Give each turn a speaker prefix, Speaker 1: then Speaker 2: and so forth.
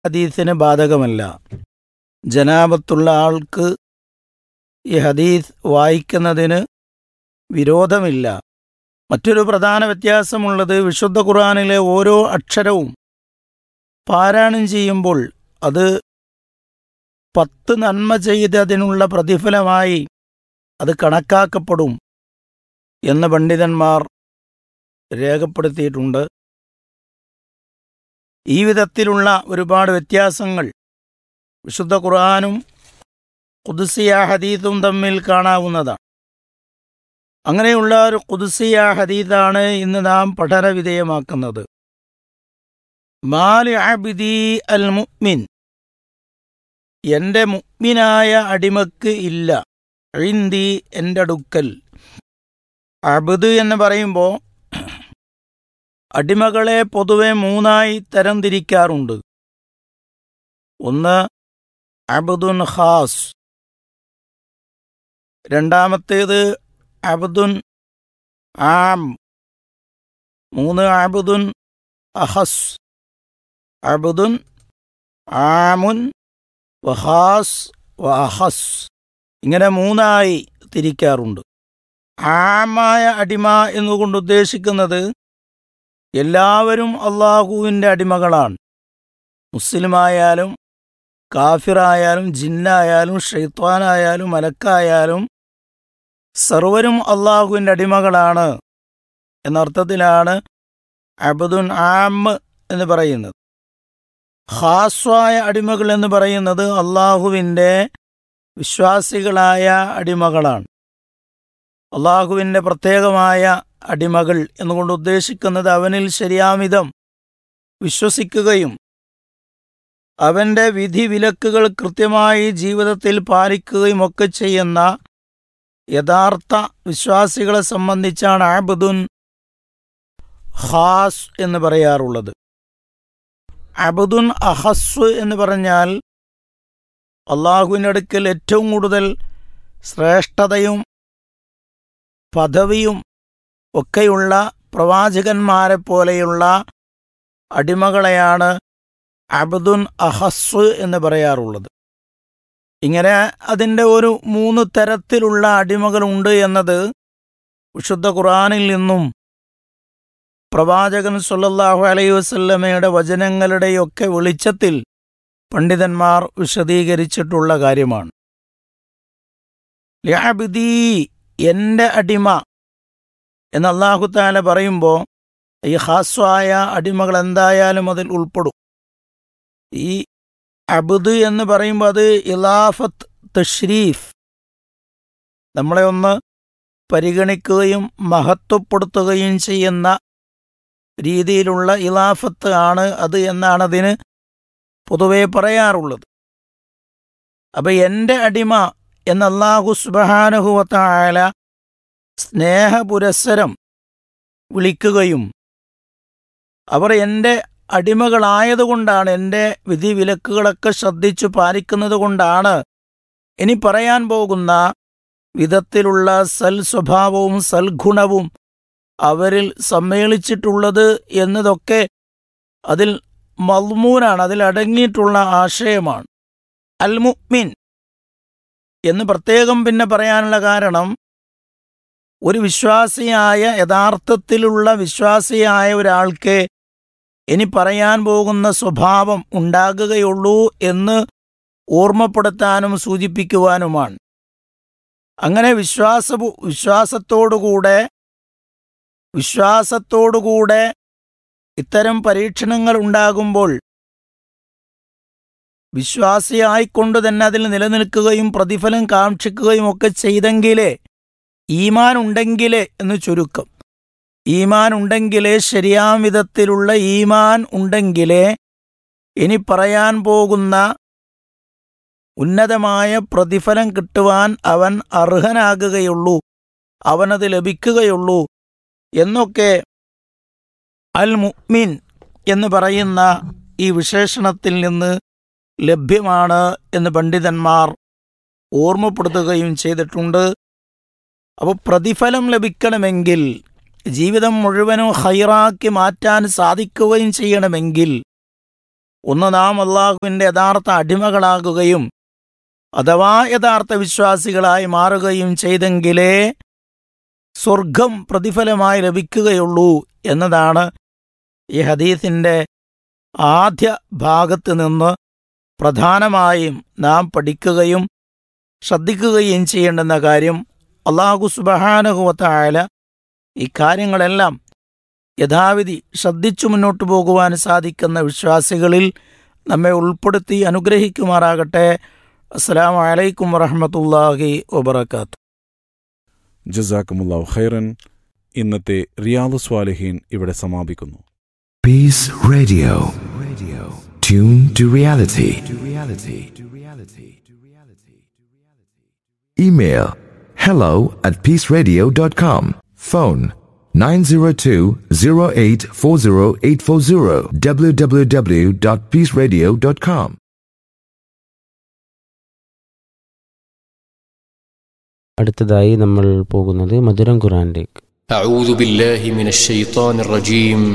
Speaker 1: ഹദീസിന് ബാധകമല്ല. ജനാബത്തുള്ള ആൾക്ക് ഈ ഹദീസ് വായിക്കുന്നതിന് വിരോധമില്ല. മറ്റൊരു പ്രധാന വ്യത്യാസമുള്ളത്, വിശുദ്ധ ഖുർആനിലെ ഓരോ അക്ഷരവും പാരായണം ചെയ്യുമ്പോൾ അത് 10 നന്മ ചെയ്തതിനുള്ള പ്രതിഫലമായി അത് കണക്കാക്കപ്പെടും എന്ന് പണ്ഡിതന്മാർ രേഖപ്പെടുത്തിയിട്ടുണ്ട്. ഈ വിധത്തിലുള്ള ഒരുപാട് വ്യത്യാസങ്ങൾ വിശുദ്ധ ഖുർആനും ഖുദ്സിയ ഹദീസും തമ്മിൽ കാണാവുന്നതാണ്. അങ്ങനെയുള്ള ഒരു ഖുദ്സിയ ഹദീസാണ് ഇന്ന് നാം പഠന വിധേയമാക്കുന്നത്. മാലി അബ്ദി അൽ മുഅ്മിൻ, എൻ്റെ മുഅ്മിനായ അടിമക്ക് ഇല്ല, ഇൻദി എൻ്റെ അടുക്കൽ. അബ്ദ് എന്ന് പറയുമ്പോൾ അടിമകളെ പൊതുവെ 3 തരംതിരിക്കാറുണ്ട്. ഒന്ന് അബ്ദുൻ ഖാസ്, രണ്ടാമത്തേത് അബ്ദുൻ ആം, 3 അബ്ദുൻ അഖസ്, അബ്ദുൻ ആമുൻ വഖാസ് വഅഖസ്, ഇങ്ങനെ 3 തിരിക്കാറുണ്ട്. ആമായ അടിമ എന്നുകൊണ്ട് ഉദ്ദേശിക്കുന്നത് എല്ലാവരും അള്ളാഹുവിൻ്റെ അടിമകളാണ്. മുസ്ലിമായാലും കാഫിറായാലും ജിന്നായാലും ഷൈത്വാനായാലും മലക്കായാലും സർവരും അള്ളാഹുവിൻ്റെ അടിമകളാണ് എന്നർത്ഥത്തിലാണ് അബ്ദുൻ ആം എന്ന് പറയുന്നത്. ഖാസ്വായ അടിമകൾ എന്ന് പറയുന്നത് അള്ളാഹുവിൻ്റെ വിശ്വാസികളായ അടിമകളാണ്. അള്ളാഹുവിൻ്റെ പ്രത്യേകമായ അടിമകൾ എന്നുകൊണ്ട് ഉദ്ദേശിക്കുന്നത് അവനിൽ ശരിയാമിതം വിശ്വസിക്കുകയും അവൻ്റെ വിധിവിലക്കുകൾ കൃത്യമായി ജീവിതത്തിൽ പാലിക്കുകയും ഒക്കെ ചെയ്യുന്ന യഥാർത്ഥ വിശ്വാസികളെ സംബന്ധിച്ചാണ് അബ്ദുൻ ഖാസ് എന്ന് പറയാറുള്ളത്. അബ്ദുൻ അഖസ് എന്ന് പറഞ്ഞാൽ അള്ളാഹുവിൻ്റെ അടുക്കൽ ഏറ്റവും കൂടുതൽ ശ്രേഷ്ഠതയും പദവിയും ഒക്കെയുള്ള പ്രവാചകന്മാരെ പോലെയുള്ള അടിമകളെയാണ് അബ്ദുൻ അഖസ് എന്ന് പറയാറുള്ളത്. ഇങ്ങനെ അതിൻ്റെ ഒരു 3 തരത്തിലുള്ള അടിമകളുണ്ട് എന്നത് വിശുദ്ധ ഖുർആനിൽ നിന്നും പ്രവാചകൻ സ്വല്ലല്ലാഹു അലൈഹി വസല്ലമയുടെ വചനങ്ങളുടെയൊക്കെ വെളിച്ചത്തിൽ പണ്ഡിതന്മാർ വിശദീകരിച്ചിട്ടുള്ള കാര്യമാണ്. ലിഅബ്ദി, എൻ്റെ അടിമ എന്ന് അല്ലാഹു തആല പറയുമ്പോൾ ഈ ഖാസ്വായ അടിമകൾ എന്തായാലും അതിൽ ഉൾപ്പെടും. ഈ അബ്ദ് എന്ന് പറയുമ്പോൾ അത് ഇലാഫത്ത് തഷ്രീഫ്, നമ്മളെ ഒന്ന് പരിഗണിക്കുകയും മഹത്വപ്പെടുത്തുകയും ചെയ്യുന്ന രീതിയിലുള്ള ഇലാഫത്ത് ആണ് അത് എന്നാണ് അതിന് പൊതുവെ പറയാറുള്ളത്. അപ്പം എൻ്റെ അടിമ എന്ന് അല്ലാഹു സുബ്ഹാനഹു വ തആല സ്നേഹപുരസ്സരം വിളിക്കുകയും അവർ എൻ്റെ അടിമകളായതുകൊണ്ടാണ്, എൻ്റെ വിധിവിലക്കുകളൊക്കെ ശ്രദ്ധിച്ചു പാലിക്കുന്നത് കൊണ്ടാണ് ഇനി പറയാൻ പോകുന്ന വിധത്തിലുള്ള സൽ സ്വഭാവവും സൽഗുണവും അവരിൽ സമ്മേളിച്ചിട്ടുള്ളത് എന്നതൊക്കെ അതിൽ മദ്മൂനാണ്, അതിൽ അടങ്ങിയിട്ടുള്ള ആശയമാണ്. അൽ മുഅ്മിൻ എന്ന് പ്രത്യേകം പിന്നെ പറയാനുള്ള കാരണം, ഒരു വിശ്വാസിയായ യഥാർത്ഥത്തിലുള്ള വിശ്വാസിയായ ഒരാൾക്ക് ഇനി പറയാൻ പോകുന്ന സ്വഭാവം ഉണ്ടാകുകയുള്ളൂ എന്ന് ഓർമ്മപ്പെടുത്താനും സൂചിപ്പിക്കുവാനുമാണ്. അങ്ങനെ വിശ്വാസത്തോടുകൂടെ ഇത്തരം പരീക്ഷണങ്ങൾ ഉണ്ടാകുമ്പോൾ വിശ്വാസിയായിക്കൊണ്ട് തന്നെ അതിൽ നിലനിൽക്കുകയും പ്രതിഫലം കാക്ഷിക്കുകയും ഒക്കെ ചെയ്തെങ്കിലേ, ഈമാൻ ഉണ്ടെങ്കിലേ എന്ന് ചുരുക്കം, ഈമാൻ ഉണ്ടെങ്കിലേ, ശരിയാം വിധത്തിലുള്ള ഈമാൻ ഉണ്ടെങ്കിലേ ഇനി പറയാൻ പോകുന്ന ഉന്നതമായ പ്രതിഫലം കിട്ടുവാൻ അവൻ അർഹനാകുകയുള്ളൂ, അവനത് ലഭിക്കുകയുള്ളൂ എന്നൊക്കെ അൽ മുഅ്മിൻ എന്ന് പറയുന്ന ഈ വിശേഷണത്തിൽ നിന്ന് ലഭ്യമാണ് എന്ന് പണ്ഡിതന്മാർ ഓർമ്മപ്പെടുത്തുകയും ചെയ്തിട്ടുണ്ട്. അപ്പോൾ പ്രതിഫലം ലഭിക്കണമെങ്കിൽ, ജീവിതം മുഴുവനും ഖൈറാക്കി മാറ്റാൻ സാധിക്കുകയും ചെയ്യണമെങ്കിൽ ഒന്ന്, നാം അള്ളാഹുവിൻ്റെ യഥാർത്ഥ അടിമകളാകുകയും അഥവാ യഥാർത്ഥ വിശ്വാസികളായി മാറുകയും ചെയ്തെങ്കിലേ സ്വർഗം പ്രതിഫലമായി ലഭിക്കുകയുള്ളൂ എന്നതാണ് ഈ ഹദീസിൻ്റെ ആദ്യ ഭാഗത്ത് നിന്ന് പ്രധാനമായും നാം പഠിക്കുകയും ശ്രദ്ധിക്കുകയും ചെയ്യേണ്ടുന്ന കാര്യം. അല്ലാഹു സുബ്ഹാനഹു വ തആല ഈ കാര്യങ്ങളെല്ലാം യഥാവിധി ശ്രദ്ധിച്ചു മുന്നോട്ട് പോകുവാൻ സാധിക്കുന്ന വിശ്വാസികളിൽ നമ്മെ ഉൾപ്പെടുത്തി അനുഗ്രഹിക്കുമാറാകട്ടെ. അസ്സലാമു അലൈക്കും വറഹ്മത്തുള്ളാഹി വബറകാതുഹു.
Speaker 2: ജസാക്കുമുല്ലാഹു ഖൈറൻ. ഇന്നത്തെ റിയാദുസ് സ്വാലിഹീൻ ഇവിടെ സമാപിക്കുന്നു.
Speaker 3: Peace Radio. Tune to reality. Email hello@peaceradio.com. Phone 902-0840840 www.peaceradio.com.
Speaker 4: അടുത്തതായി നമ്മൾ പോകുന്നത് മധുരം ഖുർആനിലേക്ക്.
Speaker 5: أعوذ بالله من الشيطان الرجيم